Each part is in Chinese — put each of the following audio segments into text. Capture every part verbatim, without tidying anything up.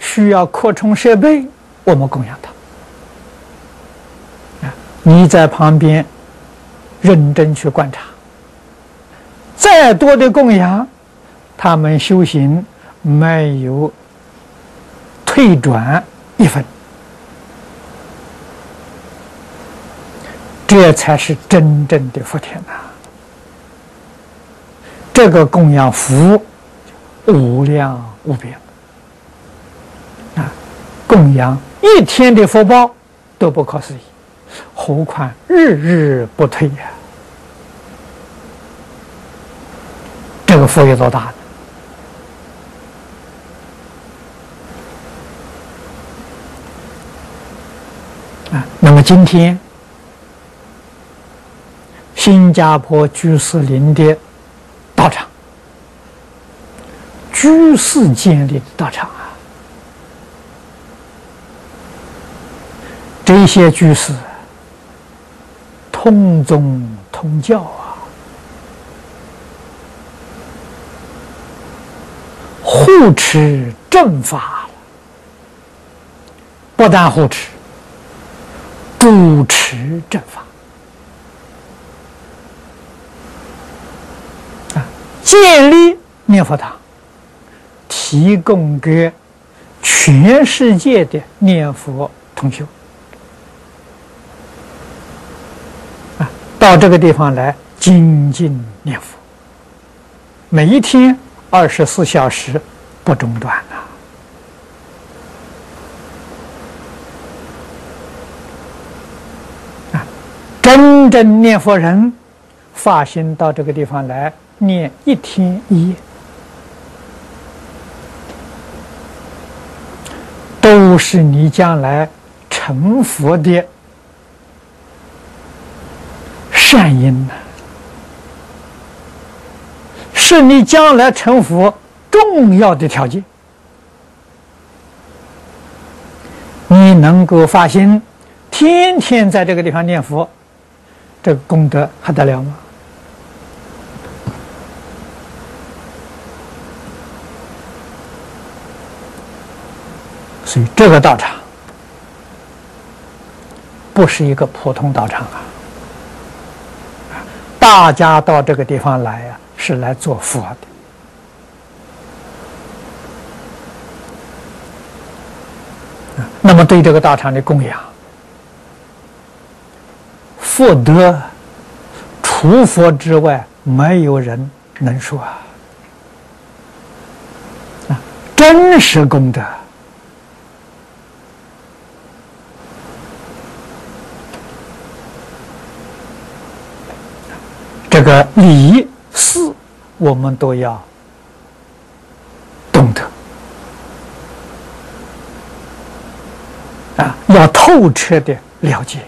需要扩充设备，我们供养他。啊，你在旁边认真去观察，再多的供养，他们修行没有退转一分，这才是真正的福田呐！这个供养福无量无边啊！供养一天的福报都不可思议，何况日日不退呀、啊！这个福有多大呢？啊，那么今天新加坡居士林的道场，居士建立的道场啊，这些居士通宗通教啊，护持正法，不但护持，主持正法。建立念佛堂，提供给全世界的念佛同修啊，到这个地方来精进念佛，每一天二十四小时不中断啊！啊，真正念佛人发心到这个地方来。念一天一夜，都是你将来成佛的善因呐，是你将来成佛重要的条件。你能够发心，天天在这个地方念佛，这个功德还得了吗？所以这个道场不是一个普通道场啊！大家到这个地方来啊，是来做佛的。那么对这个道场的供养，福德除佛之外，没有人能说啊！啊，真实功德。这个理事，我们都要懂得啊，要透彻的了解。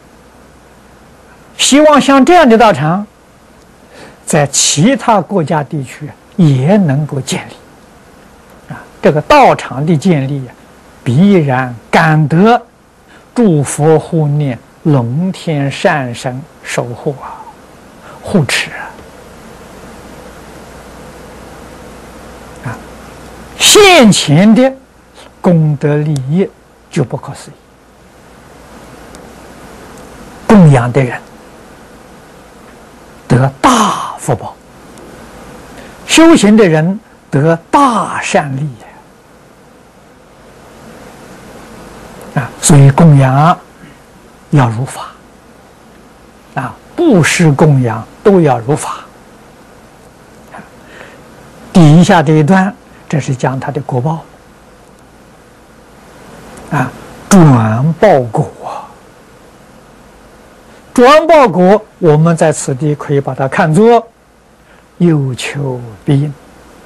希望像这样的道场，在其他国家地区也能够建立啊。这个道场的建立，必然感得诸佛护念、龙天善神守护啊。护持啊，现前的功德利益就不可思议。供养的人得大福报，修行的人得大善利啊！所以供养要如法啊，布施供养都要如法。底下这一段，这是讲他的果报啊，转报果。转报果，我们在此地可以把它看作有求必应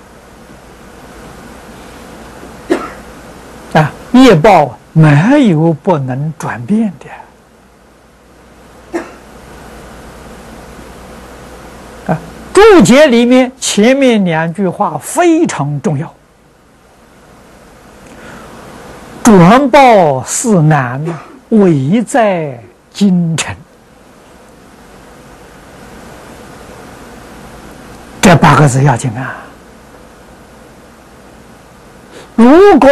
啊，业报没有不能转变的。啊，注解里面前面两句话非常重要。转报似难，唯在京城。这八个字要紧啊！如果